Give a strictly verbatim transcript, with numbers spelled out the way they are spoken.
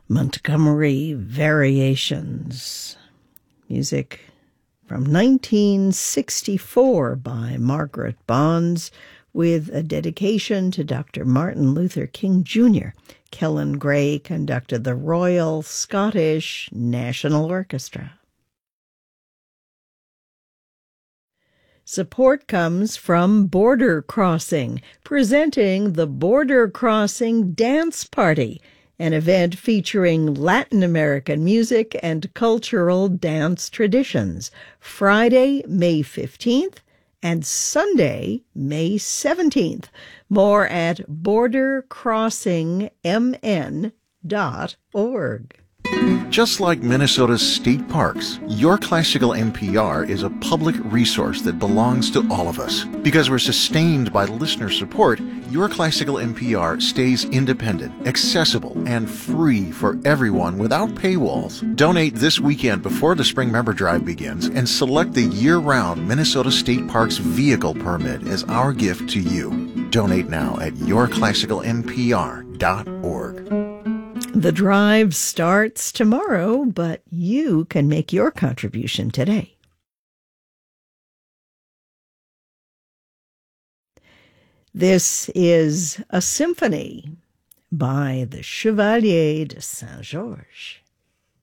Montgomery Variations, music from nineteen sixty-four by Margaret Bonds, with a dedication to Doctor Martin Luther King Junior Kellen Gray conducted the Royal Scottish National Orchestra. Support comes from Border Crossing, presenting the Border Crossing Dance Party, an event featuring Latin American music and cultural dance traditions, Friday, May fifteenth, and Sunday, May seventeenth. More at border crossing m n dot org. Just like Minnesota's state parks, Your Classical N P R is a public resource that belongs to all of us. Because we're sustained by listener support, Your Classical N P R stays independent, accessible, and free for everyone without paywalls. Donate this weekend before the Spring Member Drive begins and select the year-round Minnesota State Parks vehicle permit as our gift to you. Donate now at your classical n p r dot org. The drive starts tomorrow, but you can make your contribution today. This is a symphony by the Chevalier de Saint-Georges.